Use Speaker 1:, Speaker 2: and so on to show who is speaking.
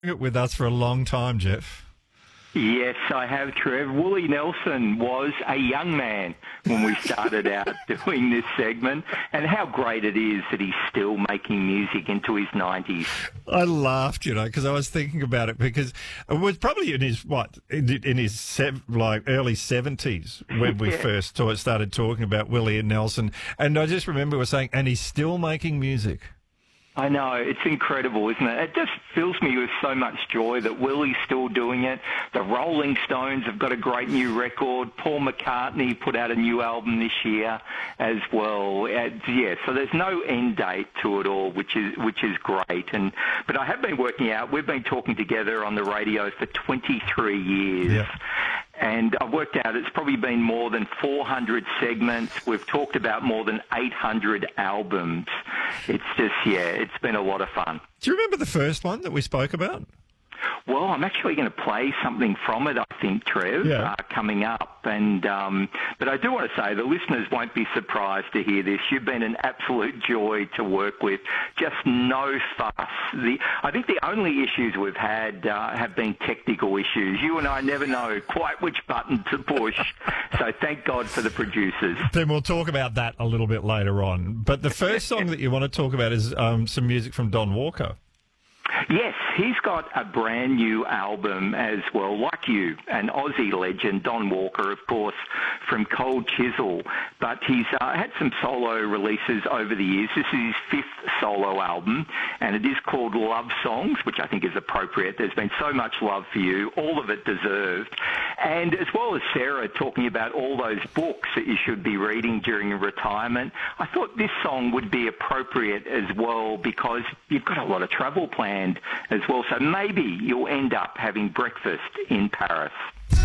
Speaker 1: It with us for a long time, Jeff.
Speaker 2: Yes, I have, Trev. Willie Nelson was a young man when we started out doing this segment, and how great it is that he's still making music into his 90s.
Speaker 1: I laughed, because I was thinking about it because it was probably in his early 70s when we first started talking about Willie Nelson, and I just remember we were saying, and he's still making music.
Speaker 2: I know, it's incredible, isn't it? It just fills me with so much joy that Willie's still doing it. The Rolling Stones have got a great new record. Paul McCartney put out a new album this year as well. So there's no end date to it all, which is great. But I have been working out, we've been talking together on the radio for 23 years.
Speaker 1: Yeah.
Speaker 2: And I've worked out it's probably been more than 400 segments. We've talked about more than 800 albums. It's just, it's been a lot of fun.
Speaker 1: Do you remember the first one that we spoke about?
Speaker 2: Well, I'm actually going to play something from it, I think, Trev, coming up. But I do want to say the listeners won't be surprised to hear this. You've been an absolute joy to work with. Just no fuss. I think the only issues we've had have been technical issues. You and I never know quite which button to push. So thank God for the producers.
Speaker 1: Then we'll talk about that a little bit later on. But the first song that you want to talk about is some music from Don Walker.
Speaker 2: Yes, he's got a brand new album as well, like you, an Aussie legend, Don Walker, of course, from Cold Chisel. But he's had some solo releases over the years. This is his fifth solo album, and it is called Love Songs, which I think is appropriate. There's been so much love for you, all of it deserved. And as well as Sarah talking about all those books that you should be reading during your retirement, I thought this song would be appropriate as well because you've got a lot of travel planned as well. So maybe you'll end up having breakfast in Paris.